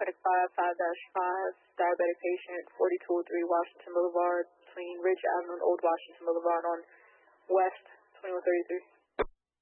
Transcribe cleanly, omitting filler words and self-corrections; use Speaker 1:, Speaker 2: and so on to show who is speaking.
Speaker 1: Clinic 5, 5-5, diabetic patient, 4203 Washington Boulevard, between Ridge Avenue and Old Washington Boulevard on West 2133.